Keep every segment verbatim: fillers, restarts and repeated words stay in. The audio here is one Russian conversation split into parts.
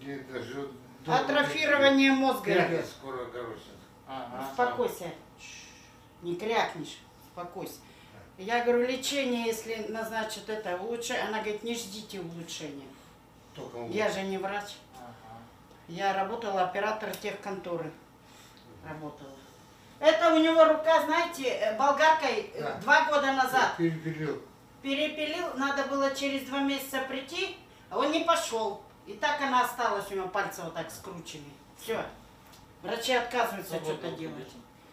Атрофирование мозга идет. Скоро, короче. Ага, успокойся. Не крякнешь. Успокойся. Я говорю, лечение, если назначат это улучшение, она говорит, не ждите улучшения. Я же не врач. Ага. Я работала оператор техконторы. Работала. Это у него рука, знаете, болгаркой да. два года назад. Перепилил. Перепилил, надо было через два месяца прийти, а он не пошел. И так она осталась, у него пальцы вот так скручены. Все. Врачи отказываются что-то делать.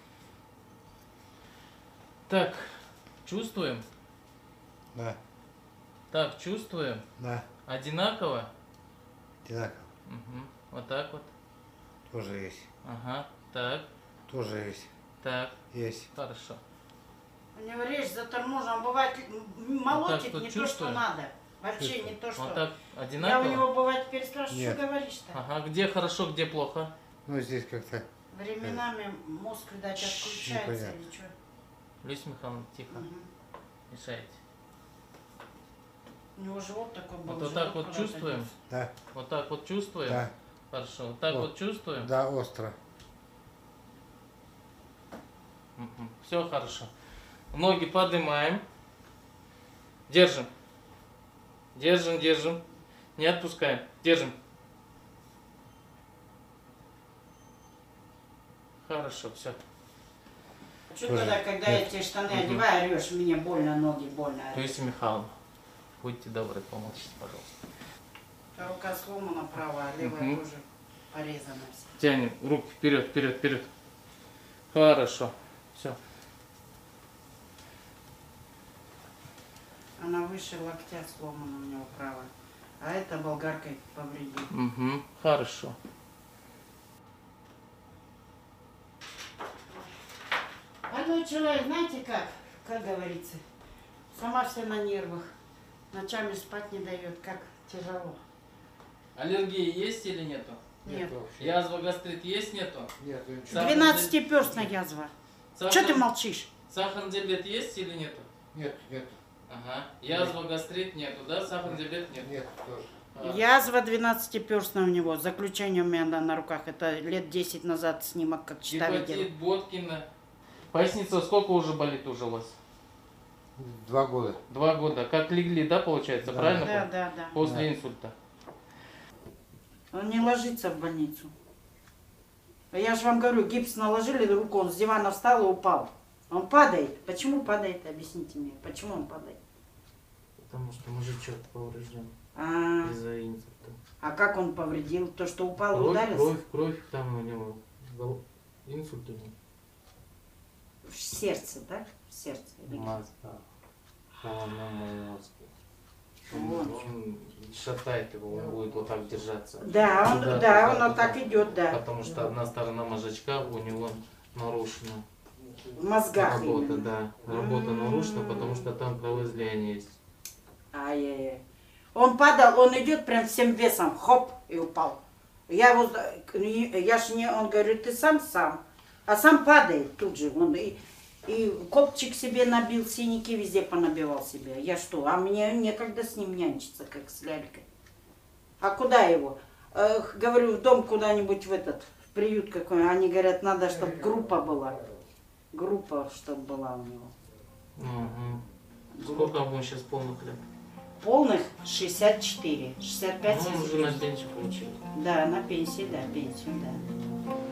Так, чувствуем? Да. Так, чувствуем? Да. Одинаково? Одинаково. Угу. Вот так вот. Тоже есть. Ага. Так. Тоже есть. Так. Есть. Хорошо. У него речь заторможена, бывает молотит вот не чувствуем? то, что надо. Вообще Чувствую. не то, что... Вот так Я одинаково? у него бывает переспрашиваю, Нет. что говоришь-то? Ага. Где хорошо, где плохо? Ну, здесь как-то... Временами мозг, видать, отключается непонятно. или что. Люся Михайловна, тихо. Угу. Мешаете. У него живот такой был. Вот, вот так вот чувствуем? Да. Вот так вот чувствуем? Да. Хорошо. Вот так вот, вот чувствуем? Да, остро. Угу. Все хорошо. Ноги поднимаем. Держим. Держим, держим. Не отпускаем. Держим. Хорошо, все. Что тогда, когда я тебе штаны угу. одеваю, орешь, мне больно, ноги больно. Люся Михайловна, будьте добры, помолчите, пожалуйста. Рука сломана правая, а левая угу. тоже порезана. Тянем руки вперед, вперед, вперед. Хорошо. Все. Она выше локтя сломана у него правая. А это болгаркой повредила. Угу. Хорошо. Больной человек, знаете как? Как говорится, сама вся на нервах. Ночами спать не дает, как тяжело. Аллергии есть или нету? Нет. Язва, гастрит есть, нету? Нет. Двенадцатиперстная язва. Сахар... Что ты молчишь? Сахарный диабет есть или нету? Нет, нет. Ага. Язва, гастрит нету, да? Сахарный диабет нет? Нет, тоже. А. Язва двенадцатиперстная у него. Заключение у меня на, на руках. Это лет десять назад снимок, как читали. Гепатит, Боткина. Поясница сколько уже болит уже у вас? Два года. Два года. Как легли, да, получается, Да. правильно? Да, да, да. После Да. инсульта. Он не ложится в больницу. Я же вам говорю, гипс наложили руку, он с дивана встал и упал. Он падает. Почему падает? Объясните мне, почему он падает? Потому что мужичок поврежден А, из-за инсульта. а как он повредил? То, что упал и Кровь, ударился? кровь, кровь, там у него инсульт у него. В сердце, да? В сердце. или где? Мозг, да. Головном мозге. Он, Вот. он шатает его, он будет вот так держаться. Да, он, Туда, да, туда, он вот туда. так идет, да. Потому что одна сторона мозжечка у него нарушена. В мозгах Работа, именно. да. Работа нарушена, потому что там кровоизлияние есть. Ай-яй-яй. Он падал, он идет прям всем весом, хоп, и упал. Я вот, я ж не, он говорит, ты сам сам, а сам падает тут же. Он и, и копчик себе набил, синяки везде понабивал себе. Я что, а мне некогда с ним нянчиться, как с лялькой. А куда его? Э, говорю, в дом куда-нибудь в этот, в приют какой. Они говорят, надо, чтобы группа была. Группа, чтобы была у него. Угу. Сколько ему сейчас полных лет? Полных шестьдесят четыре, шестьдесят пять. Ну, он уже на пенсию получил. Да, на пенсии, да, пенсию, да.